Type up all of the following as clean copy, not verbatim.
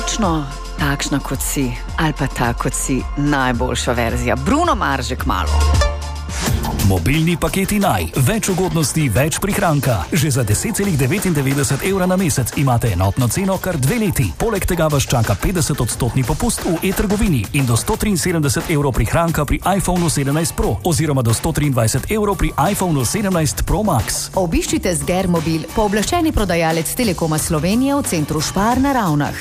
točno takšna kot si, ali pa ta kot si, najboljša verzija. Bruno Mars že kmalu. Mobilni paketi Naj. Več ugodnosti, več prihranka. Že za 10,99 evra na mesec imate enotno ceno kar 2 leti. Poleg tega vas čaka 50% popust v e-trgovini in do 173 evrov prihranka pri iPhonu 17 Pro oziroma do 123 evrov pri iPhonu 17 Pro Max. Obiščite Sgermobil, pooblaščeni prodajalec Telekoma Slovenije v centru Špar na Ravnah.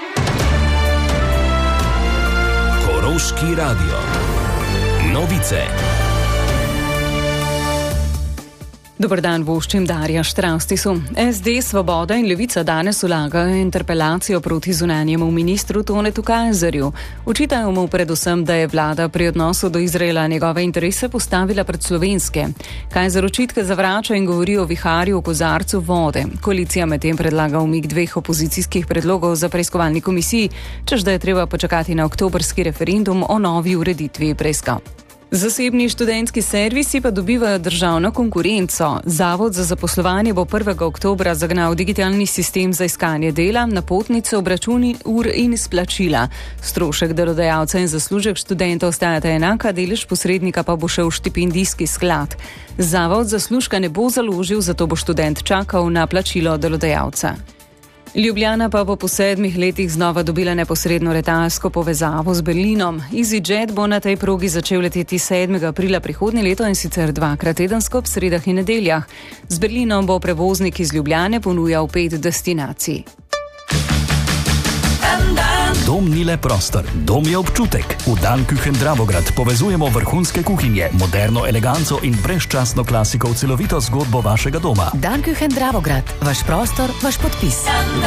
Koroški radio. Novice. Dober dan, voščim Darja Štrastisu. SD, Svoboda in Levica danes vlagajo interpelacijo proti zunanjemu ministru Tonetu Kajzerju. Očitajo mu predvsem, da je vlada pri odnosu do Izraela njegove interese postavila pred slovenske. Kajzer očitke zavrača in govori o viharju v kozarcu vode. Koalicija medtem predlaga umik 2 opozicijskih predlogov za preiskovalni komisiji, češ da je treba počakati na oktobrski referendum o novi ureditvi preiskav. Zasebni študentski servisi pa dobivajo državno konkurenco. Zavod za zaposlovanje bo 1. oktobra zagnal digitalni sistem za iskanje dela, napotnice, obračuni ur in izplačila. Strošek delodajalca in zaslužek študenta ostajata enaka, delež posrednika pa bo šel v štipendijski sklad. Zavod zaslužka ne bo založil, zato bo študent čakal na plačilo delodajalca. Ljubljana pa bo po 7 letih znova dobila neposredno letalsko povezavo z Berlinom. EasyJet bo na tej progi začel leteti 7. aprila prihodnje leto in sicer 2-krat tedensko ob sredah in nedeljah. Z Berlinom bo prevoznik iz Ljubljane ponujal 5 destinacij. Dom ni le prostor, dom je občutek. V Danküchen Dravograd povezujemo vrhunske kuhinje, moderno eleganco in brezčasno klasiko v celovito zgodbo vašega doma. Danküchen Dravograd, vaš prostor, vaš podpis.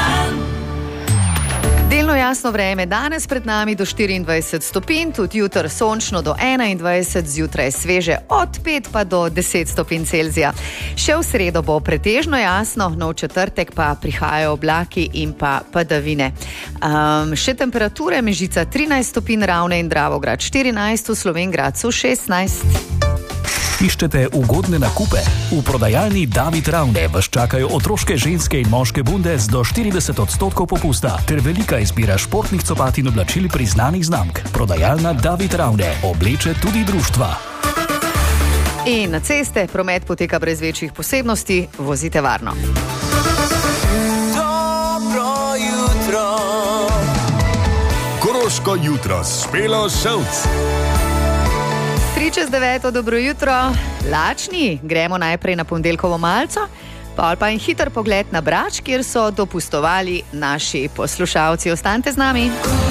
Delno jasno vreme, danes pred nami do 24 stopinj, tudi jutr sončno do 21, zjutraj sveže od 5 pa do 10 stopinj Celzija. Še v sredo bo pretežno jasno, no v četrtek pa prihajajo oblaki in pa padavine. Še temperature, Mežica 13 stopinj, Ravne in Dravograd 14, v Slovenj Gradcu 16. Iščete ugodne nakupe? V prodajalni David Ravne vas čakajo otroške, ženske in moške bunde z do 40% popusta ter velika izbira športnih copat in oblačil priznanih znamk. Prodajalna David Ravne obleče tudi društva. In na ceste promet poteka brez večjih posebnosti, vozite varno. Dobro jutro. Koroško jutro s Špelo Šolc. 8:03, dobro jutro. Lačni, gremo najprej na ponedeljkovo malco, pa en hiter pogled na Brač, kjer so dopustovali naši poslušalci. Ostanite z nami.